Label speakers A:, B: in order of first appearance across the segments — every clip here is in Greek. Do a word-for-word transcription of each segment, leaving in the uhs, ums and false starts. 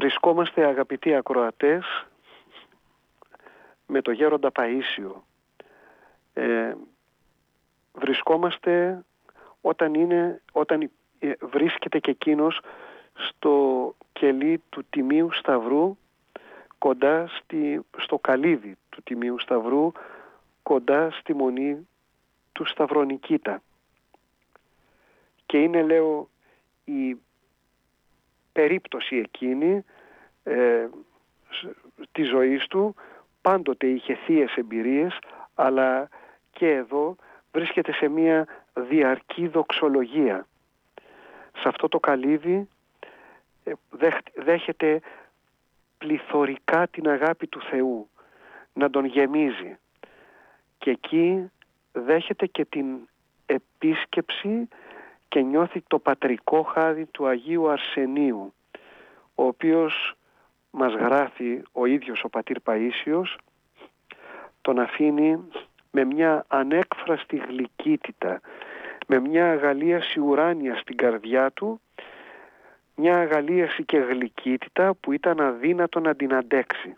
A: Βρισκόμαστε, αγαπητοί ακροατές, με το Γέροντα Παΐσιο. Ε, βρισκόμαστε όταν, είναι, όταν βρίσκεται και εκείνος στο κελί του Τιμίου Σταυρού, κοντά στη, στο καλύβι του Τιμίου Σταυρού, κοντά στη μονή του Σταυρονικήτα. Και είναι, λέω, η περίπτωση εκείνη ε, της ζωής του. Πάντοτε είχε θείες εμπειρίες, αλλά και εδώ βρίσκεται σε μια διαρκή δοξολογία. Σε αυτό το καλύβι δέχεται πληθωρικά την αγάπη του Θεού να τον γεμίζει, και εκεί δέχεται και την επίσκεψη και νιώθει το πατρικό χάδι του Αγίου Αρσενίου, ο οποίος μας γράφει ο ίδιος ο πατήρ Παΐσιος, τον αφήνει με μια ανέκφραστη γλυκύτητα, με μια αγαλίαση ουράνια στην καρδιά του, μια αγαλίαση και γλυκύτητα που ήταν αδύνατο να την αντέξει.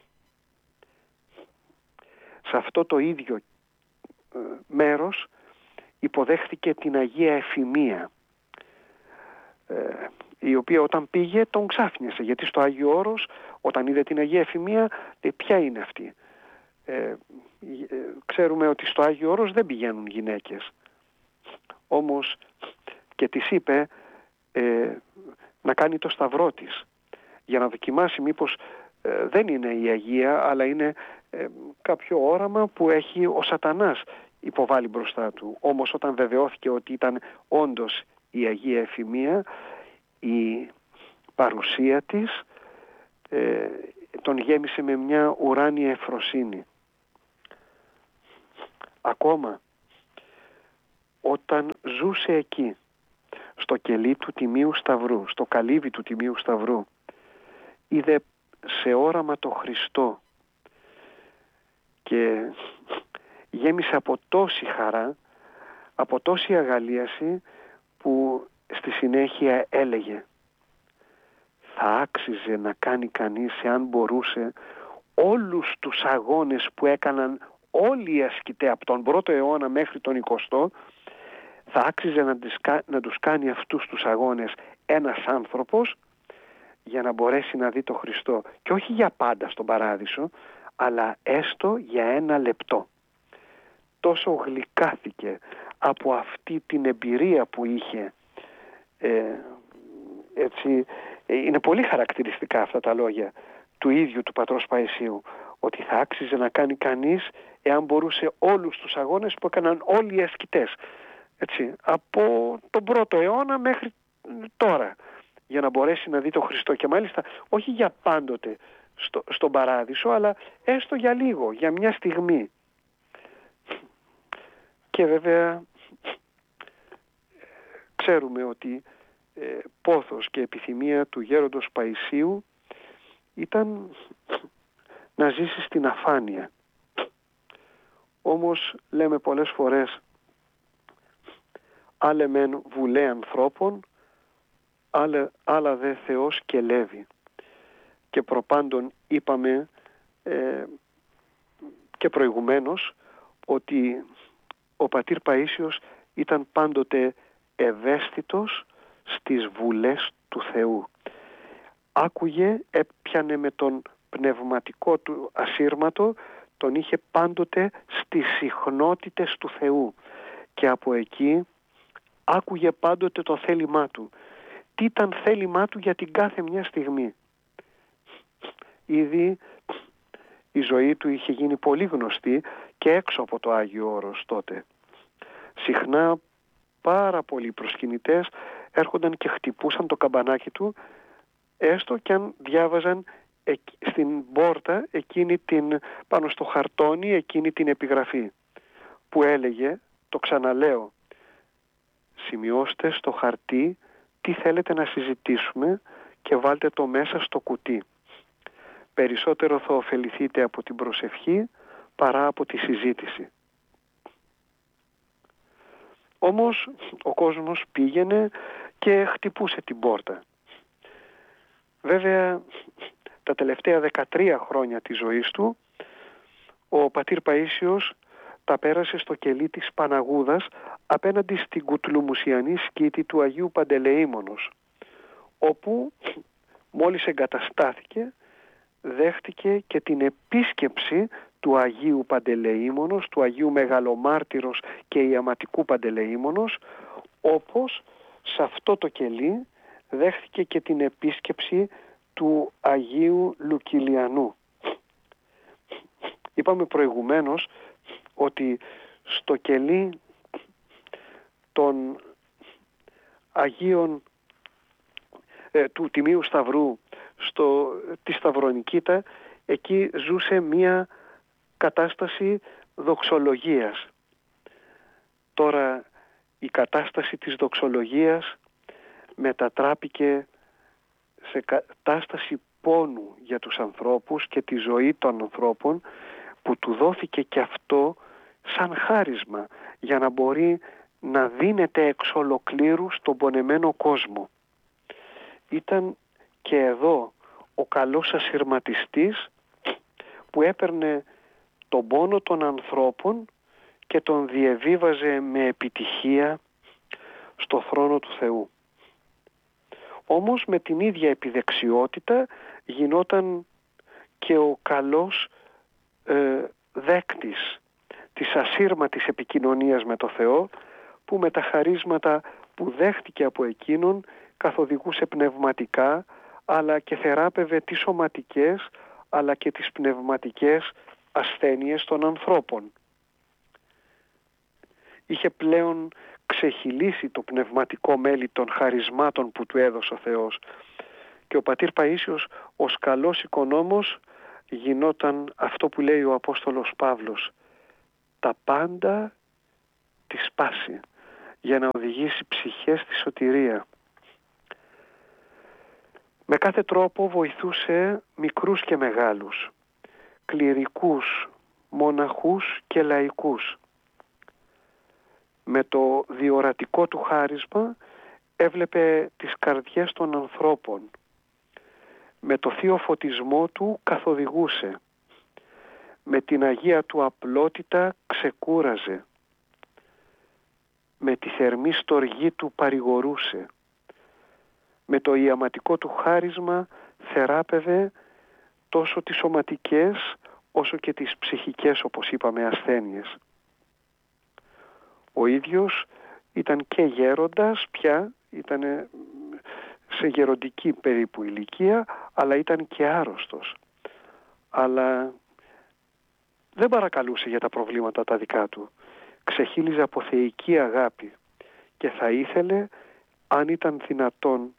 A: Σε αυτό το ίδιο ε, μέρος υποδέχθηκε την Αγία Εφημία, ε, η οποία όταν πήγε τον ξάφνιασε, γιατί στο Άγιο Όρος όταν είδε την Αγία Εφημία, ε, ποια είναι αυτή? Ε, ε, ξέρουμε ότι στο Άγιο Όρος δεν πηγαίνουν γυναίκες. Όμως και της είπε ε, να κάνει το σταυρό της, για να δοκιμάσει μήπως ε, δεν είναι η Αγία, αλλά είναι ε, κάποιο όραμα που έχει ο σατανάς υποβάλει μπροστά του. Όμως όταν βεβαιώθηκε ότι ήταν όντως η Αγία Εφημία, η παρουσία της ε, τον γέμισε με μια ουράνια ευφροσύνη. Ακόμα όταν ζούσε εκεί, στο κελί του Τιμίου Σταυρού, στο καλύβι του Τιμίου Σταυρού, είδε σε όραμα το Χριστό και γέμισε από τόση χαρά, από τόση αγαλίαση, που στη συνέχεια έλεγε: θα άξιζε να κάνει κανείς, εάν μπορούσε, όλους τους αγώνες που έκαναν όλοι οι ασκητές από τον πρώτο αιώνα μέχρι τον εικοστό, θα άξιζε να, τις, να τους κάνει αυτούς τους αγώνες ένας άνθρωπος, για να μπορέσει να δει το Χριστό, και όχι για πάντα στον παράδεισο, αλλά έστω για ένα λεπτό. Τόσο γλυκάθηκε από αυτή την εμπειρία που είχε. Ε, έτσι, είναι πολύ χαρακτηριστικά αυτά τα λόγια του ίδιου του πατρός Παΐσιου, ότι θα άξιζε να κάνει κανείς, εάν μπορούσε, όλους τους αγώνες που έκαναν όλοι οι ασκητές, έτσι, από τον πρώτο αιώνα μέχρι τώρα, για να μπορέσει να δει το Χριστό, και μάλιστα όχι για πάντοτε στο, στον παράδεισο, αλλά έστω για λίγο, για μια στιγμή. Και βέβαια ξέρουμε ότι ε, πόθος και επιθυμία του γέροντος Παΐσιου ήταν να ζήσει στην αφάνεια. Όμως λέμε πολλές φορές, άλλε μεν βουλέ ανθρώπων, άλλα, άλλα δε Θεός και Λέvi. Και προπάντων είπαμε ε, και προηγουμένως ότι ο πατήρ Παΐσιος ήταν πάντοτε ευαίσθητος στις βουλές του Θεού. Άκουγε, έπιανε με τον πνευματικό του ασύρματο, τον είχε πάντοτε στις συχνότητες του Θεού, και από εκεί άκουγε πάντοτε το θέλημά του. Τι ήταν θέλημά του για την κάθε μια στιγμή. Ήδη η ζωή του είχε γίνει πολύ γνωστή και έξω από το Άγιο Όρος τότε. Συχνά πάρα πολλοί προσκυνητές έρχονταν και χτυπούσαν το καμπανάκι του, έστω και αν διάβαζαν στην πόρτα εκείνη την, πάνω στο χαρτόνι, εκείνη την επιγραφή που έλεγε, το ξαναλέω, σημειώστε στο χαρτί τι θέλετε να συζητήσουμε και βάλτε το μέσα στο κουτί. Περισσότερο θα ωφεληθείτε από την προσευχή παρά από τη συζήτηση. Όμως ο κόσμος πήγαινε και χτυπούσε την πόρτα. Βέβαια, τα τελευταία δεκατρία χρόνια της ζωής του, ο πατήρ Παΐσιος τα πέρασε στο κελί της Παναγούδας απέναντι στην κουτλουμουσιανή σκήτη του Αγίου Παντελεήμονος, όπου μόλις εγκαταστάθηκε δέχτηκε και την επίσκεψη του Αγίου Παντελεήμονος, του Αγίου Μεγαλομάρτυρος και Ιαματικού Παντελεήμονος, όπως σε αυτό το κελί δέχτηκε και την επίσκεψη του Αγίου Λουκιλιανού. Είπαμε προηγουμένως ότι στο κελί των Αγίων ε, του Τιμίου Σταυρού στο, τη Σταυρονικήτα, εκεί ζούσε μία κατάσταση δοξολογίας. Τώρα η κατάσταση της δοξολογίας μετατράπηκε σε κατάσταση πόνου για τους ανθρώπους και τη ζωή των ανθρώπων, που του δόθηκε και αυτό σαν χάρισμα για να μπορεί να δίνεται εξ ολοκλήρου στον πονεμένο κόσμο. Ήταν και εδώ ο καλός ασυρματιστής που έπαιρνε τον πόνο των ανθρώπων και τον διεβίβαζε με επιτυχία στο θρόνο του Θεού. Όμως με την ίδια επιδεξιότητα γινόταν και ο καλός ε, δέκτης της ασύρματης επικοινωνίας με το Θεό, που με τα χαρίσματα που δέχτηκε από εκείνον καθοδηγούσε πνευματικά, αλλά και θεράπευε τις σωματικές αλλά και τις πνευματικές ασθένειες των ανθρώπων. Είχε πλέον ξεχυλήσει το πνευματικό μέλι των χαρισμάτων που του έδωσε ο Θεός, και ο πατήρ Παΐσιος ως καλός οικονόμος γινόταν αυτό που λέει ο Απόστολος Παύλος: τα πάντα τη σπάσει για να οδηγήσει ψυχές στη σωτηρία. Με κάθε τρόπο βοηθούσε μικρούς και μεγάλους, κληρικούς, μοναχούς και λαϊκούς. Με το διορατικό του χάρισμα έβλεπε τις καρδιές των ανθρώπων. Με το θείο φωτισμό του καθοδηγούσε. Με την αγία του απλότητα ξεκούραζε. Με τη θερμή στοργή του παρηγορούσε. Με το ιαματικό του χάρισμα θεράπευε τόσο τις σωματικές όσο και τις ψυχικές, όπως είπαμε, ασθένειες. Ο ίδιος ήταν και γέροντας πια, ήταν σε γεροντική περίπου ηλικία, αλλά ήταν και άρρωστος. Αλλά δεν παρακαλούσε για τα προβλήματα τα δικά του. Ξεχύλιζε από θεϊκή αγάπη και θα ήθελε, αν ήταν δυνατόν,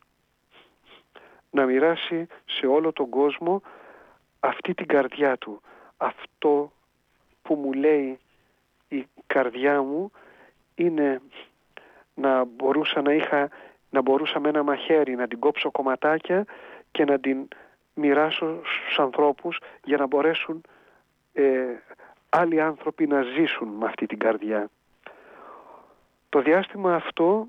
A: να μοιράσει σε όλο τον κόσμο αυτή την καρδιά του. Αυτό που μου λέει η καρδιά μου είναι να μπορούσα να είχα, να μπορούσα με ένα μαχαίρι να την κόψω κομματάκια και να την μοιράσω στους ανθρώπους για να μπορέσουν ε, άλλοι άνθρωποι να ζήσουν με αυτή την καρδιά. Το διάστημα αυτό,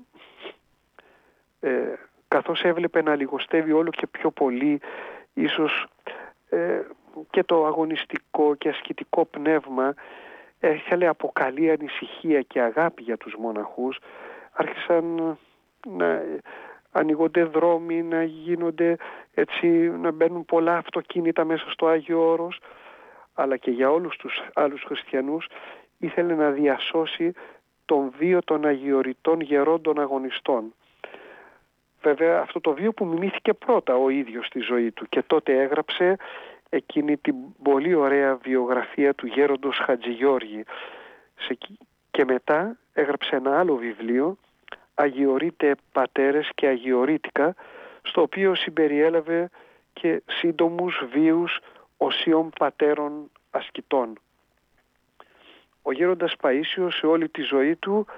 A: ε, καθώς έβλεπε να λιγοστεύει όλο και πιο πολύ ίσως ε, και το αγωνιστικό και ασκητικό πνεύμα, έθελε αποκαλεί ανησυχία και αγάπη για τους μοναχούς, άρχισαν να ανοίγονται δρόμοι, να γίνονται έτσι, να μπαίνουν πολλά αυτοκίνητα μέσα στο Άγιο Όρος, αλλά και για όλους τους άλλους χριστιανούς ήθελε να διασώσει τον βίο των αγιοριτών γερόντων αγωνιστών. Βέβαια αυτό το βίο που μιμήθηκε πρώτα ο ίδιος στη ζωή του, και τότε έγραψε εκείνη την πολύ ωραία βιογραφία του γέροντος Χατζηγιώργη, και μετά έγραψε ένα άλλο βιβλίο, Αγιορείτε πατέρες και αγιορείτικα, στο οποίο συμπεριέλαβε και σύντομους βίους οσίων πατέρων ασκητών. Ο γέροντας Παΐσιος σε όλη τη ζωή του,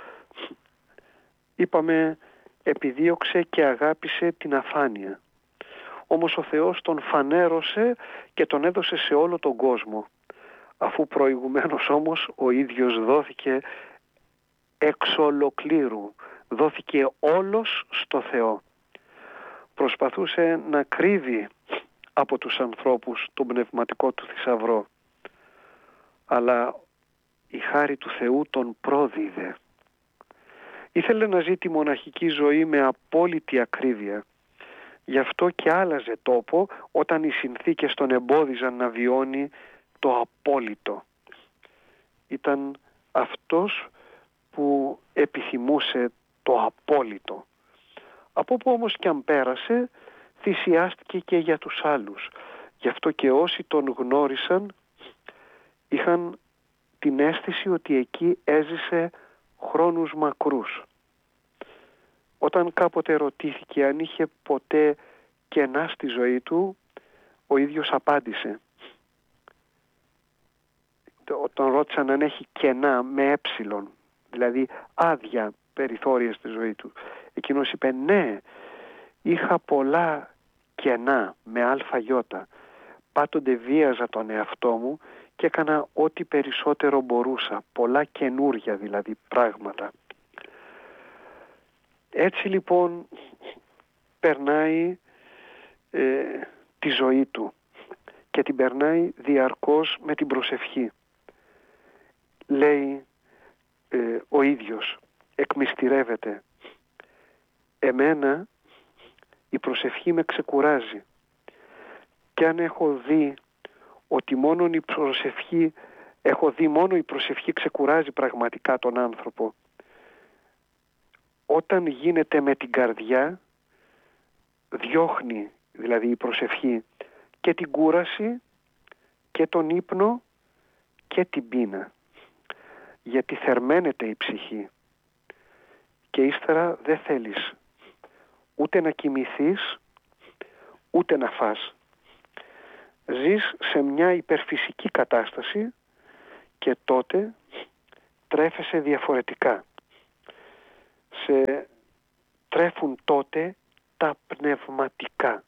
A: είπαμε, επιδίωξε και αγάπησε την αφάνεια. Όμως ο Θεός τον φανέρωσε και τον έδωσε σε όλο τον κόσμο, αφού προηγουμένως όμως ο ίδιος δόθηκε εξ ολοκλήρου, δόθηκε όλος στο Θεό. προσπαθούσε να κρύβει από τους ανθρώπους τον πνευματικό του θησαυρό, αλλά η χάρη του Θεού τον πρόδιδε. Ήθελε να ζει τη μοναχική ζωή με απόλυτη ακρίβεια. Γι' αυτό και άλλαζε τόπο όταν οι συνθήκες τον εμπόδιζαν να βιώνει το απόλυτο. Ήταν αυτός που επιθυμούσε το απόλυτο. Από που όμως και αν πέρασε, θυσιάστηκε και για τους άλλους. Γι' αυτό και όσοι τον γνώρισαν είχαν την αίσθηση ότι εκεί έζησε χρόνους μακρούς. Όταν κάποτε ρωτήθηκε αν είχε ποτέ κενά στη ζωή του, ο ίδιος απάντησε. Όταν ρώτησαν αν έχει κενά με έψιλον, δηλαδή άδεια περιθώρια στη ζωή του, εκείνος είπε ναι, είχα πολλά κενά με αλφαγιώτα. Πάτονται βίαζα τον εαυτό μου και έκανα ό,τι περισσότερο μπορούσα. Πολλά καινούρια δηλαδή πράγματα. Έτσι λοιπόν περνάει ε, τη ζωή του και την περνάει διαρκώς με την προσευχή. Λέει ε, ο ίδιος, εκμυστηρεύεται. Εμένα η προσευχή με ξεκουράζει. Και αν έχω δει ότι μόνο η προσευχή, έχω δει μόνο η προσευχή ξεκουράζει πραγματικά τον άνθρωπο, όταν γίνεται με την καρδιά, διώχνει δηλαδή η προσευχή και την κούραση και τον ύπνο και την πείνα. Γιατί θερμαίνεται η ψυχή και ύστερα δεν θέλεις ούτε να κοιμηθείς ούτε να φας. Ζεις σε μια υπερφυσική κατάσταση και τότε τρέφεσαι διαφορετικά. Σε τρέφουν τότε τα πνευματικά.